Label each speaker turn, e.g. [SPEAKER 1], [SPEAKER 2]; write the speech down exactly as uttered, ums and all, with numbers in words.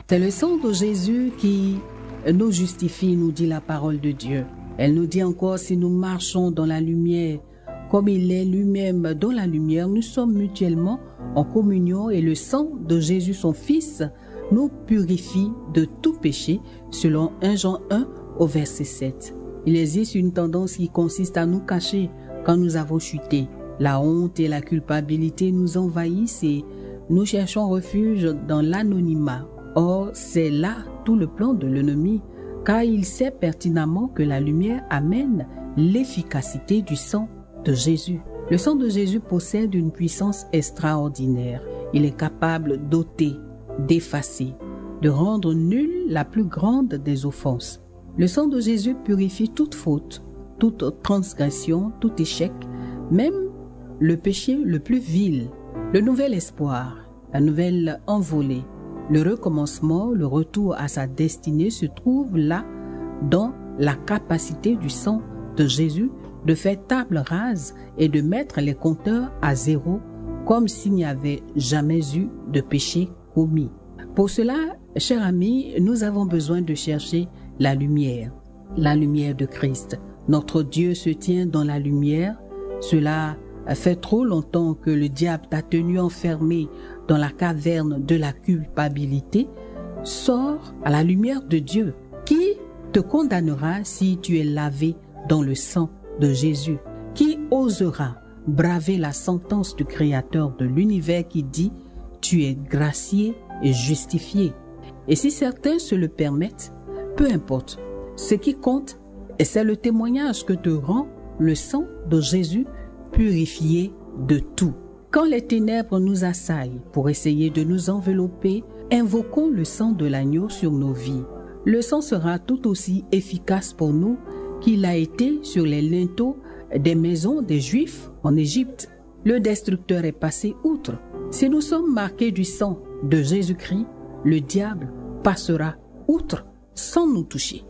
[SPEAKER 1] C'est le sang de Jésus qui nous justifie, nous dit la parole de Dieu. Elle nous dit encore, si nous marchons dans la lumière, comme il est lui-même dans la lumière, nous sommes mutuellement en communion et le sang de Jésus, son Fils, nous purifie de tout péché, selon premier Jean un au verset sept. Il existe une tendance qui consiste à nous cacher quand nous avons chuté. La honte et la culpabilité nous envahissent et nous cherchons refuge dans l'anonymat. Or, c'est là tout le plan de l'ennemi, car il sait pertinemment que la lumière amène l'efficacité du sang de Jésus. Le sang de Jésus possède une puissance extraordinaire. Il est capable d'ôter, d'effacer, de rendre nulle la plus grande des offenses. Le sang de Jésus purifie toute faute, toute transgression, tout échec, même le péché le plus vil. Le nouvel espoir, la nouvelle envolée, le recommencement, le retour à sa destinée se trouve là dans la capacité du sang de Jésus de faire table rase et de mettre les compteurs à zéro comme s'il n'y avait jamais eu de péché commis. Pour cela, chers amis, nous avons besoin de chercher la lumière, la lumière de Christ. Notre Dieu se tient dans la lumière. Cela fait trop longtemps que le diable t'a tenu enfermé dans la caverne de la culpabilité. Sors à la lumière de Dieu. Qui te condamnera si tu es lavé dans le sang de Jésus? Qui osera braver la sentence du Créateur de l'univers qui dit « Tu es gracié et justifié ». Et si certains se le permettent, peu importe. Ce qui compte, c'est le témoignage que te rend le sang de Jésus purifié de tout. Quand les ténèbres nous assaillent pour essayer de nous envelopper, invoquons le sang de l'agneau sur nos vies. Le sang sera tout aussi efficace pour nous qu'il a été sur les linteaux des maisons des Juifs en Égypte. Le destructeur est passé outre. Si nous sommes marqués du sang de Jésus-Christ, le diable passera outre sans nous toucher.